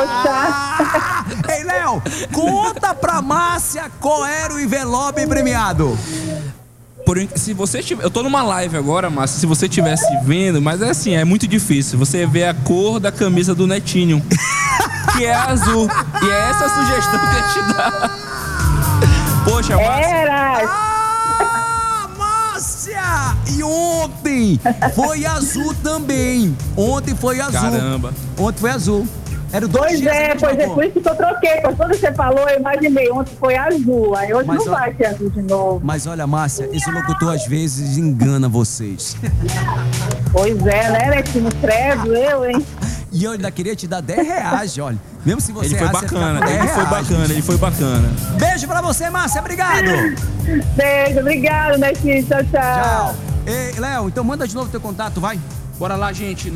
Poxa! Ei, Léo, conta pra Márcia qual era o envelope premiado. Se você tiver, eu tô numa live agora, Márcia, se você estivesse vendo, mas é assim, é muito difícil. Você vê a cor da camisa do Netinho, que é azul. E é essa a sugestão que eu ia te dar. Poxa, Márcia. Era! Márcia! E ontem foi azul também. Ontem foi azul. Caramba. Ontem foi azul. Era o dois Pois dias é, que a gente por isso que eu troquei. Quando você falou, eu imaginei. Ontem foi azul, aí hoje Mas não vai ser azul de novo. Mas olha, Márcia, esse locutor às vezes engana vocês. Pois é, né, Netinho? Credo, eu, hein? E eu ainda queria te dar R$10, olha. Mesmo se você Ele foi errar, você fica bacana, com R$10. ele foi bacana. Beijo pra você, Márcia, obrigado. Beijo, obrigado, Netinho. Tchau, tchau. Tchau. Ei, Léo, então manda de novo teu contato, vai. Bora lá, gente,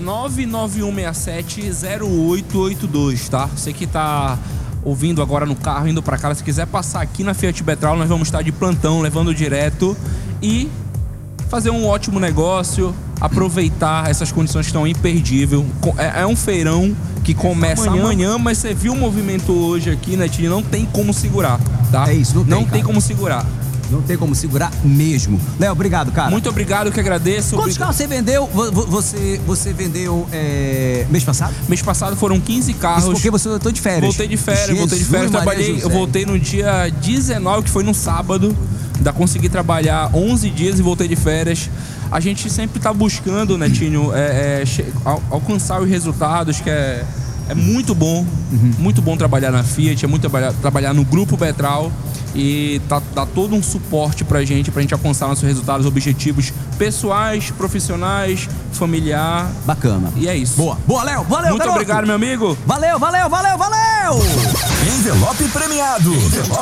991670882, tá? Você que tá ouvindo agora no carro, indo pra casa, se quiser passar aqui na Fiat Betral, nós vamos estar de plantão, levando direto e fazer um ótimo negócio, aproveitar essas condições que estão imperdíveis. É um feirão que começa amanhã, mas você viu o movimento hoje aqui, né, Tini? Não tem como segurar, tá? É isso, não tem como segurar. Não tem como segurar mesmo. Léo, obrigado, cara. Muito obrigado, que agradeço. Quantos carros você vendeu? Você vendeu mês passado? Mês passado foram 15 carros. Isso porque você voltou de férias. Voltei de férias, trabalhei. Eu voltei no dia 19, que foi no sábado. Ainda consegui trabalhar 11 dias e voltei de férias. A gente sempre tá buscando, Netinho, alcançar os resultados, que é muito bom. Muito bom trabalhar na Fiat, é muito trabalhar no Grupo Betral. E dá todo um suporte pra gente alcançar nossos resultados, objetivos pessoais, profissionais, familiar. Bacana. E é isso. Boa, Léo. Valeu, muito garoto. Obrigado, meu amigo. Valeu. Envelope premiado.